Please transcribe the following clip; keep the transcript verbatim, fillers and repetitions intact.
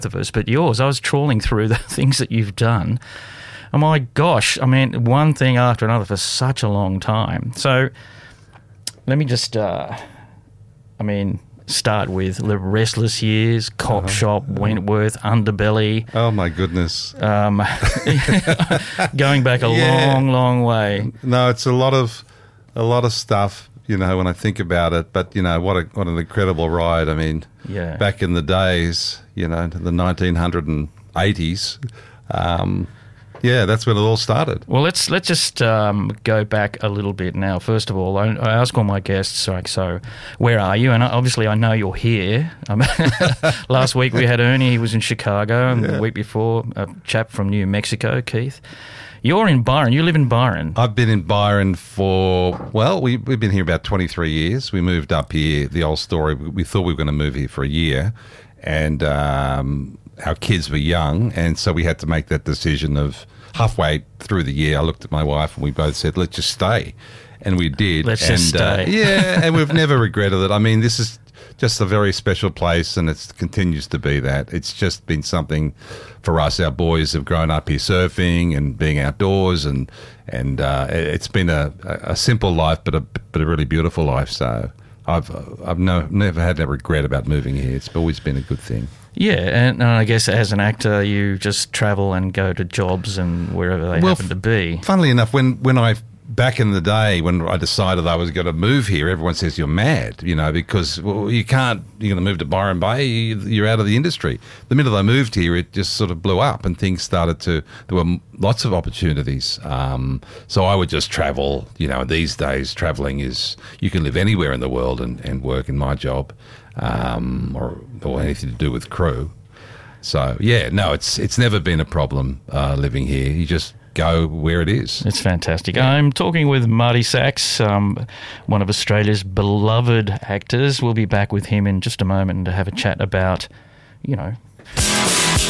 of us, but yours, I was trawling through the things that you've done. Oh my gosh, I mean, one thing after another for such a long time. So let me just, uh, I mean, start with The Restless Years, Cop uh-huh. Shop, Wentworth, Underbelly. Oh my goodness. Um, going back a yeah. long, long way. No, it's a lot of, a lot of stuff, you know, when I think about it. But, you know, what a, what an incredible ride. I mean, yeah. back in the days, you know, the nineteen eighties, um, yeah, that's when it all started. Well, let's let's just um, go back a little bit now. First of all, I, I ask all my guests, like, so where are you? And obviously I know you're here. Um, last week we had Ernie, he was in Chicago, and yeah. the week before a chap from New Mexico, Keith. You're in Byron. You live in Byron. I've been in Byron for, well, we, we've been here about twenty-three years. We moved up here, the old story, we thought we were going to move here for a year, and um, our kids were young, and so we had to make that decision of halfway through the year. I looked at my wife and we both said, let's just stay. And we did. Let's and, just stay. Uh, yeah, and we've never regretted it. I mean, this is just a very special place, and it continues to be that. It's just been something for us. Our boys have grown up here surfing and being outdoors, and and uh, it's been a, a simple life, but a but a really beautiful life. So I've I've no, never had a regret about moving here. It's always been a good thing. Yeah, and I guess as an actor, you just travel and go to jobs and wherever they well, happen to be. Funnily enough, when, when I, back in the day, when I decided I was going to move here, everyone says you're mad, you know, because well, you can't, you're going to move to Byron Bay, you're out of the industry. The minute I moved here, it just sort of blew up and things started to, there were lots of opportunities. Um, so I would just travel, you know, these days traveling is, you can live anywhere in the world and, and work in my job. Um, or, or anything to do with crew. So, yeah, no, it's it's never been a problem uh, living here. You just go where it is. It's fantastic. I'm talking with Marty Sachs, um, one of Australia's beloved actors. We'll be back with him in just a moment to have a chat about, you know...